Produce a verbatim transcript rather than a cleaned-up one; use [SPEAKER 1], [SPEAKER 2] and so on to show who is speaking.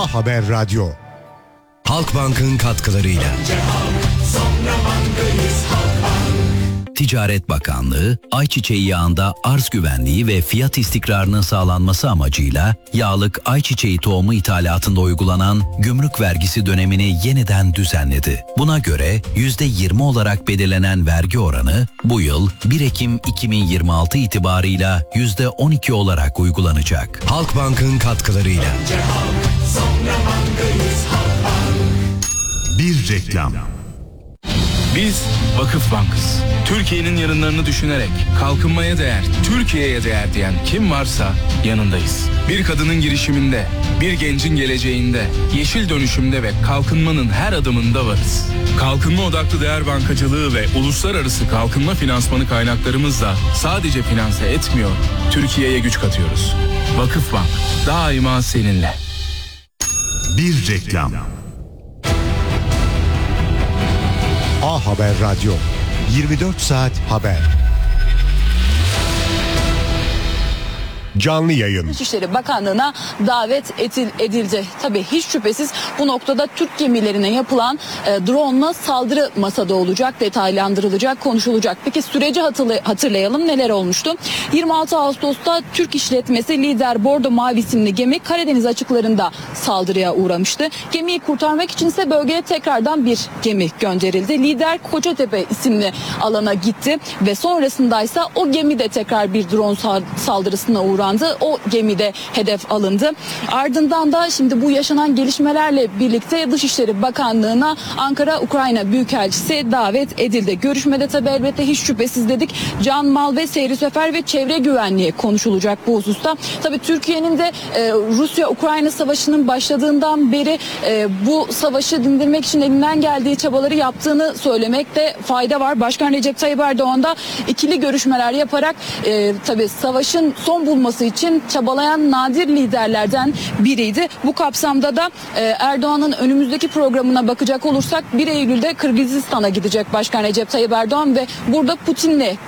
[SPEAKER 1] A Haber Radyo.
[SPEAKER 2] Halkbank'ın katkılarıyla. Ticaret Bakanlığı, ayçiçeği yağında arz güvenliği ve fiyat istikrarının sağlanması amacıyla yağlık ayçiçeği tohumu ithalatında uygulanan gümrük vergisi dönemini yeniden düzenledi. Buna göre yüzde yirmi olarak belirlenen vergi oranı bu yıl bir Ekim iki bin yirmi altı itibarıyla yüzde on iki olarak uygulanacak. Halkbank'ın katkılarıyla.
[SPEAKER 1] Bir reklam.
[SPEAKER 3] Biz Vakıfbank'ız. Türkiye'nin yarınlarını düşünerek kalkınmaya değer, Türkiye'ye değer diyen kim varsa yanındayız. Bir kadının girişiminde, bir gencin geleceğinde, yeşil dönüşümde ve kalkınmanın her adımında varız. Kalkınma odaklı değer bankacılığı ve uluslararası kalkınma finansmanı kaynaklarımızla sadece finanse etmiyor, Türkiye'ye güç katıyoruz. Vakıfbank, daima seninle.
[SPEAKER 1] Bir reklam. A Haber Radyo. yirmi dört saat haber. Canlı yayın.
[SPEAKER 4] Dışişleri Bakanlığı'na davet edildi. Tabii hiç şüphesiz bu noktada Türk gemilerine yapılan e, drone'la saldırı masada olacak, detaylandırılacak, konuşulacak. Peki süreci hatırlayalım, neler olmuştu? yirmi altı Ağustos'ta Türk işletmesi Lider Bordo Mavi isimli gemi Karadeniz açıklarında saldırıya uğramıştı. Gemiyi kurtarmak için ise bölgeye tekrardan bir gemi gönderildi. Lider Kocatepe isimli alana gitti ve sonrasındaysa o gemi de tekrar bir drone saldırısına uğradı. O gemi de hedef alındı. Ardından da şimdi bu yaşanan gelişmelerle birlikte Dışişleri Bakanlığı'na Ankara Ukrayna Büyükelçisi davet edildi. Görüşmede tabii elbette hiç şüphesiz dedik can, mal ve seyri sefer ve çevre güvenliği konuşulacak bu hususta. Tabii Türkiye'nin de e, Rusya-Ukrayna savaşının başladığından beri e, bu savaşı dindirmek için elinden geldiği çabaları yaptığını söylemekte fayda var. Başkan Recep Tayyip Erdoğan da ikili görüşmeler yaparak e, tabii savaşın son bulması için çabalayan nadir liderlerden biriydi. Bu kapsamda da e, Erdoğan'ın önümüzdeki programına bakacak olursak bir Eylül'de Kırgızistan'a gidecek Başkan Recep Tayyip Erdoğan ve burada Putin'le